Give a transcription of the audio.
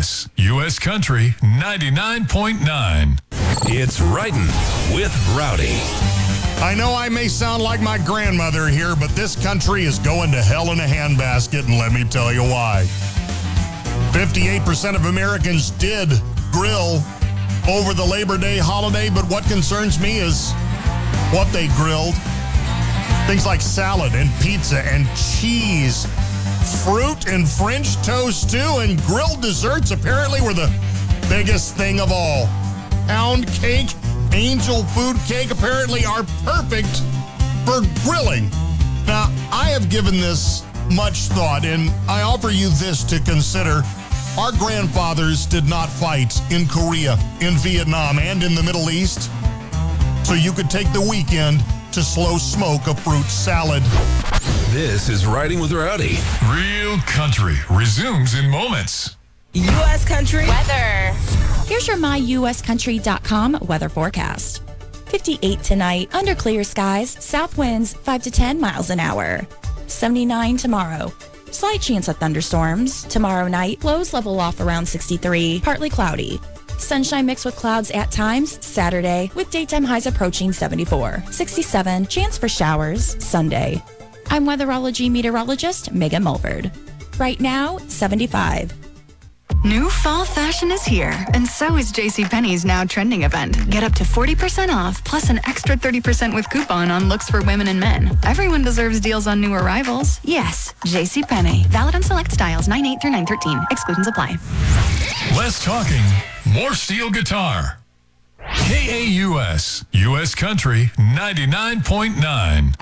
KAUS, U.S. Country 99.9. It's Riding with Rowdy. I know I may sound like my grandmother here, but this country is going to hell in a handbasket, and let me tell you why. 58% of Americans did grill over the Labor Day holiday, but what concerns me is what they grilled. Things like salad and pizza and cheese, fruit and French toast too, and grilled desserts apparently were the biggest thing of all. Pound cake, angel food cake apparently are perfect for grilling. Now, I have given this much thought, and I offer you this to consider. Our grandfathers did not fight in Korea, in Vietnam, and in the Middle East, so you could take the weekend to slow smoke a fruit salad. This is Riding with Rowdy. Real Country resumes in moments. U.S. Country weather. Here's your myuscountry.com weather forecast. 58 tonight, under clear skies, south winds 5 to 10 miles an hour. 79 tomorrow. Slight chance of thunderstorms. Tomorrow night, lows level off around 63, partly cloudy. Sunshine mixed with clouds at times Saturday, with daytime highs approaching 74. 67, chance for showers Sunday. I'm weatherology meteorologist Megan Mulford. Right now, 75. New fall fashion is here, and so is JCPenney's Now Trending event. Get up to 40% off, plus an extra 30% with coupon on looks for women and men. Everyone deserves deals on new arrivals. Yes, JCPenney. Valid on select styles 9/8 through 9/13. Exclusions apply. Less talking, more steel guitar. KAUS, U.S. Country 99.9.